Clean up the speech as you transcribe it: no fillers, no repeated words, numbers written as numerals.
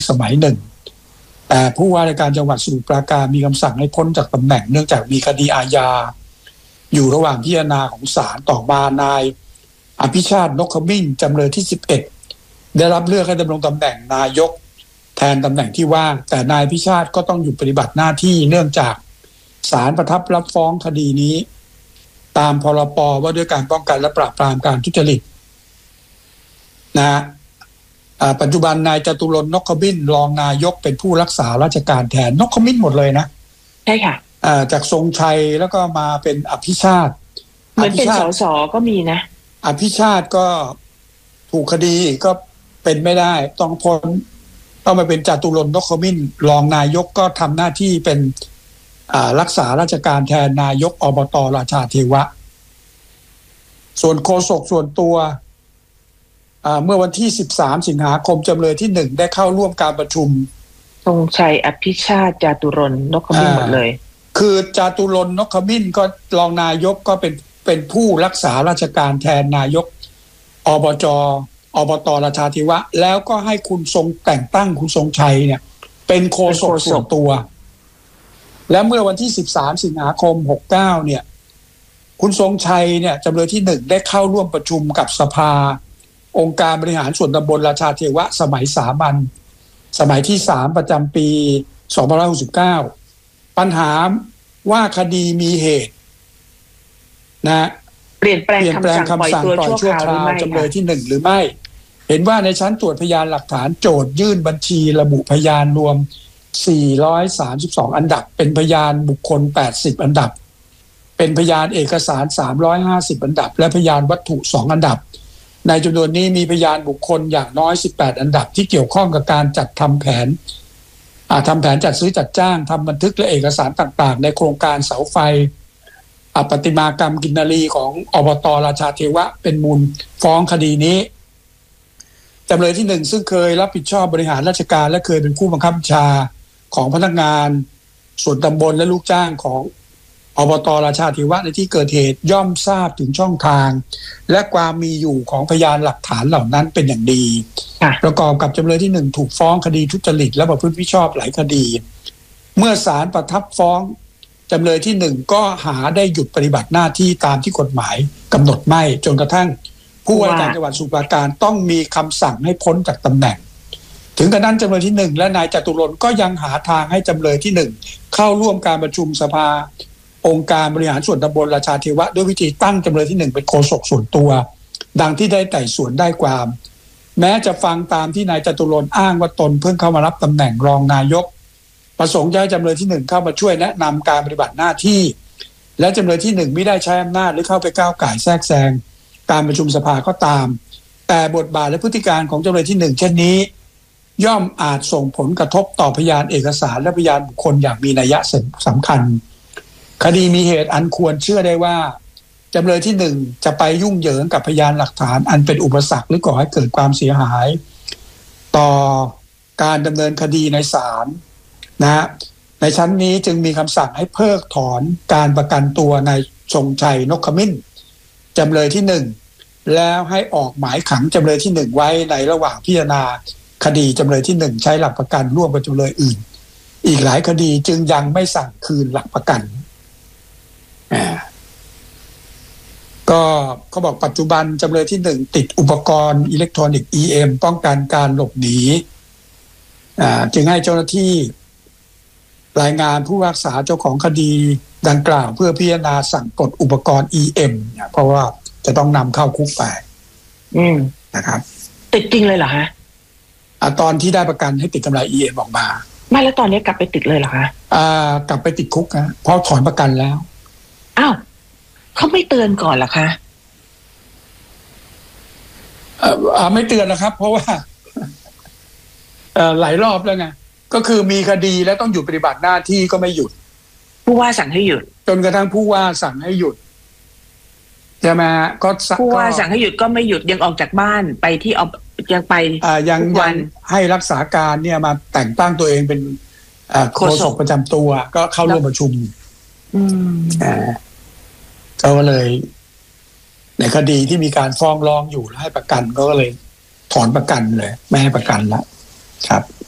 สมัยหนึ่งแต่ผู้ว่าราชการจังหวัดสมุทรปราการมีคำสั่งให้พ้นจากตำแหน่งเนื่องจากมีคดีอาญาอยู่ระหว่างพิจารณาของศาลต่อมานายอภิชาตินกขมิ้นจำเลยที่11ได้รับเลือกให้ดำรงตำแหน่งนายกแทนตำแหน่งที่ว่างแต่นายอภิชาติก็ต้องหยุดปฏิบัติหน้าที่เนื่องจากศาลประทับรับฟ้องคดีนี้ตามพรบว่าด้วยการป้องกันและปราบปรามการทุจริตนะปัจจุบันนายจตุรนต์นกขมิ้นรองนายกเป็นผู้รักษาราชการแทนนกขมิ้นหมดเลยนะใช่ค่ะจากทรงชัยแล้วก็มาเป็นอภิชาติเหมือนเป็นสสก็มีนะอภิชาติก็ถูกคดีก็เป็นไม่ได้ต้องพ้นต้องมาเป็นจตุรนต์นกขมิ้นรองนายกก็ทำหน้าที่เป็นรักษาราชการแทนนายกอบต.ราชาเทวะส่วนโฆษกส่วนตัวเมื่อวันที่13สิงหาคมจำเลยที่1ได้เข้าร่วมการประชุมทรงชัยอภิชาติจตุรนต์นกขมิ้นหมดเลยคือจตุรนต์นกขมิ้นก็รองนายกก็เป็นผู้รักษาราชการแทนนายกอบต.ราชาเทวะแล้วก็ให้คุณทรงแต่งตั้งคุณทรงชัยเนี่ยเป็นโฆษกส่วนตัวและเมื่อวันที่13สิงหาคม69เนี่ยคุณทรงชัยเนี่ยจำเลยที่1ได้เข้าร่วมประชุมกับสภาองค์การบริหารส่วนตำบลราชาเทวะสมัยสามัญสมัยที่3ประจำปี2569ปัญหาว่าคดีมีเหตุนะเปลี่ยนแปลงคำสั่งปล่อยตัวชั่วคราวจำเลยที่1หรือไม่เห็นว่าในชั้นตรวจพยานหลักฐานโจทยื่นบัญชีระบุพยานรวม432อันดับเป็นพยานบุคคล80อันดับเป็นพยานเอกสาร350อันดับและพยานวัตถุ2อันดับในจำนวนนี้มีพยานบุคคลอย่างน้อย18อันดับที่เกี่ยวข้องกับการจัดทำแผนจัดซื้อจัดจ้างทำบันทึกและเอกสารต่างๆในโครงการเสาไฟประติมากรรมกินนารีของอบต.ราชาเทวะเป็นมูลฟ้องคดีนี้จำเลยที่1ซึ่งเคยรับผิดชอบบริหารราชการและเคยเป็นผู้บังคับบัญชาของพนักงานส่วนตำบลและลูกจ้างของอบต.ราชาเทวะในที่เกิดเหตุย่อมทราบถึงช่องทางและความมีอยู่ของพยานหลักฐานเหล่านั้นเป็นอย่างดีประกอบกับจำเลยที่1ถูกฟ้องคดีทุจริตและประพฤติมิชอบหลายคดีเมื่อศาลประทับฟ้องจำเลยที่1ก็หาได้หยุดปฏิบัติหน้าที่ตามที่กฎหมายกำหนดไม่จนกระทั่งผู้ว่าการจังหวัดสมุพรปราการต้องมีคำสั่งให้พ้นจากตำแหน่งถึงกระนั้นจำเลยที่1และนายจตุรนต์ก็ยังหาทางให้จำเลยที่1เข้าร่วมการประชุมสภาองค์การบริหารส่วนตำบลราชาเทวะด้วยวิธีตั้งจำเลยที่1เป็นโฆษกส่วนตัวดังที่ได้ไต่สวนได้ความแม้จะฟังตามที่นายจตุรนต์อ้างว่าตนเพิ่งเข้ามารับตำแหน่งรองนายกประสงค์ให้จำเลยที่1เข้ามาช่วยแนะนำการปฏิบัติหน้าที่และจำเลยที่1ไม่ได้ใช้อำนาจหรือเข้าไปก้าวก่ายแทรกแซงการประชุมสภาก็ตามแต่บทบาทและพฤติการของจำเลยที่1เช่นนี้ย่อมอาจส่งผลกระทบต่อพยานเอกสารและพยานบุคคลอย่างมีนัยสำคัญคดีมีเหตุอันควรเชื่อได้ว่าจำเลยที่1จะไปยุ่งเหยิงกับพยานหลักฐานอันเป็นอุปสรรคหรือก่อให้เกิดความเสียหายต่อการดำเนินคดีในศาลนะในชั้นนี้จึงมีคำสั่งให้เพิกถอนการประกันตัวนายทรงชัยนกขมิ้นจำเลยที่1แล้วให้ออกหมายขังจำเลยที่1ไว้ในระหว่างพิจารณาคดีจำเลยที่1ใช้หลักประกันร่วมกับจำเลยอื่นอีกหลายคดีจึงยังไม่สั่งคืนหลักประกันก็เขาบอกปัจจุบันจำเลยที่1ติดอุปกรณ์อิเล็กทรอนิกส์ EM ป้องกันการหลบหนีจึงให้เจ้าหน้าที่รายงานผู้พิพากษาเจ้าของคดีดังกล่าวเพื่อพิจารณาสั่งปลดอุปกรณ์ EM เพราะว่าจะต้องนำเข้าคุกไปนะครับติดจริงเลยเหรอฮะตอนที่ได้ประกันให้ติดกำไร EM ออกมาไม่แล้วตอนนี้กลับไปติดเลยเหรอคะกลับไปติดคุกนะเพราะถอนประกันแล้วอ้าวเขาไม่เตือนก่อนเหรอคะไม่เตือนนะครับ เพราะว่าหลายรอบแล้วไงก็คือมีคดีแล้วต้องหยุดปฏิบัติหน้าที่ก็ไม่หยุดผู้ว่าสั่งให้หยุดจนกระทั่งผู้ว่าสั่งให้หยุดใช่ไหมก็ผู้ว่าสั่งให้หยุดก็ไม่หยุดยังออกจากบ้านไปที่ยังไปยังให้รักษาการเนี่ยมาแต่งตั้งตัวเองเป็นโฆษกประจำตัวก็เข้าร่วมประชุมก็เลยในคดีที่มีการฟ้องร้องอยู่แล้วให้ประกันก็เลยถอนประกันเลยไม่ให้ประกันแล้วครับ